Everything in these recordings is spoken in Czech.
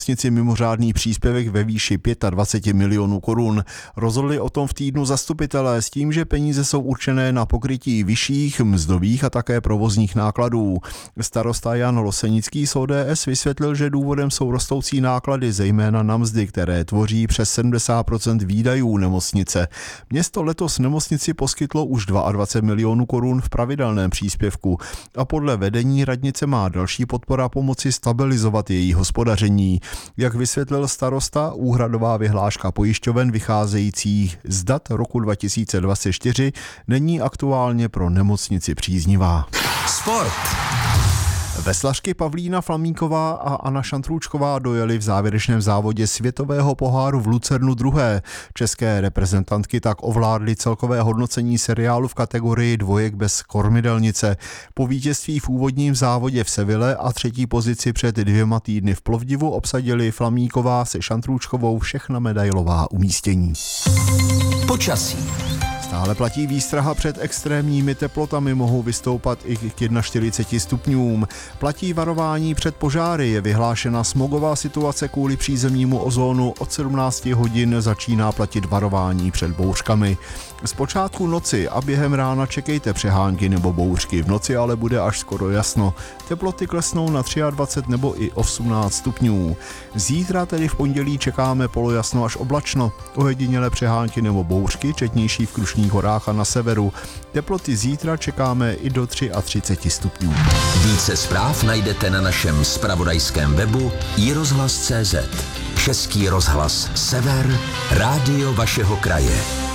mimořádný příspěvek ve výši 25 milionů korun. Rozhodli o tom v týdnu zastupitelé s tím, že peníze jsou určené na pokrytí vyšších mzdových a také provozních nákladů. Starosta Jan Losenický z ODS vysvětlil, že důvodem jsou rostoucí náklady, zejména na mzdy, které tvoří přes 70% výdajů nemocnice. Město letos nemocnici poskytlo už 22 milionů korun v pravidelném příspěvku a podle vedení radnice má další podpora pomoci stabilizovat její hospodaření. Jak vysvětlil starosta, úhradová vyhláška pojišťoven vycházejících z dat roku 2024 není aktuálně pro nemocnici příznivá. Sport. Veslařky Pavlína Flamínková a Anna Šantrůčková dojeli v závěrečném závodě světového poháru v Lucernu druhé. České reprezentantky tak ovládly celkové hodnocení seriálu v kategorii dvojek bez kormidelnice. Po vítězství v úvodním závodě v Seville a třetí pozici před 2 týdny v Plovdivu obsadili Flamínková se Šantrůčkovou všechna medailová umístění. Počasí. Stále platí výstraha před extrémními teplotami, mohou vystoupat i k 41 stupňům. Platí varování před požáry, je vyhlášena smogová situace kvůli přízemnímu ozónu. Od 17 hodin začíná platit varování před bouřkami. Z počátku noci a během rána čekejte přehánky nebo bouřky. V noci ale bude až skoro jasno. Teploty klesnou na 23 nebo i 18 stupňů. Zítra, tedy v pondělí, čekáme polojasno až oblačno. Ojedinělé přehánky nebo bouřky, četnější v Krušných horách a na severu. Teploty zítra čekáme i do 33 stupňů. Více zpráv najdete na našem zpravodajském webu iRozhlas.cz. Český rozhlas Sever, rádio vašeho kraje.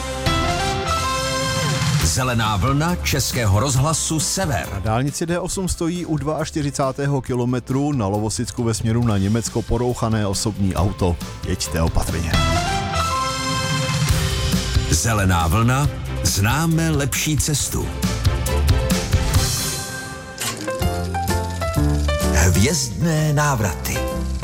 Zelená vlna Českého rozhlasu Sever. Na dálnici D8 stojí u 42. kilometru na Lovosicku ve směru na Německo porouchané osobní auto. Jeďte opatrně. Zelená vlna, známe lepší cestu. Hvězdné návraty.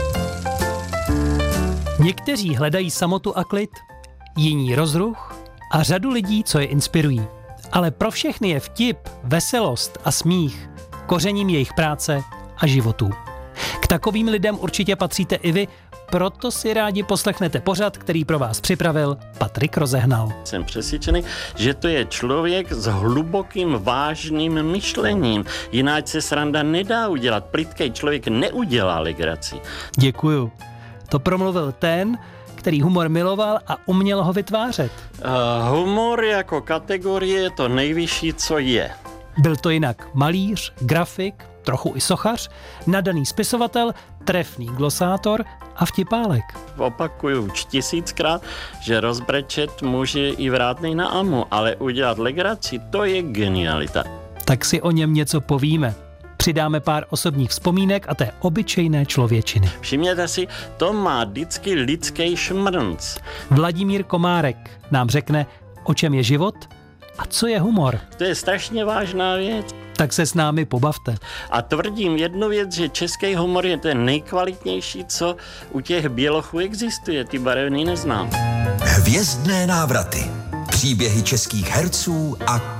Někteří hledají samotu a klid, jiní rozruch a řadu lidí, co je inspirují. Ale pro všechny je vtip, veselost a smích kořením jejich práce a životů. K takovým lidem určitě patříte i vy, proto si rádi poslechnete pořad, který pro vás připravil Patrik Rozehnal. Jsem přesvědčený, že to je člověk s hlubokým vážným myšlením. Jinak se sranda nedá udělat. Plytkej člověk neudělá legraci. Děkuju. To promluvil ten, který humor miloval a uměl ho vytvářet. Humor jako kategorie je to nejvyšší, co je. Byl to jinak malíř, grafik, trochu i sochař, nadaný spisovatel, trefný glosátor a vtipálek. Opakuju už 1000krát, že rozbrečet může i vrátnej na amu, ale udělat legraci, to je genialita. Tak si o něm něco povíme. Přidáme pár osobních vzpomínek a té obyčejné člověčiny. Všimněte si, to má vždycky lidský šmrnc. Vladimír Komárek nám řekne, o čem je život a co je humor. To je strašně vážná věc. Tak se s námi pobavte. A tvrdím jednu věc, že český humor je ten nejkvalitnější, co u těch bělochů existuje. Ty barevný neznám. Hvězdné návraty. Příběhy českých herců a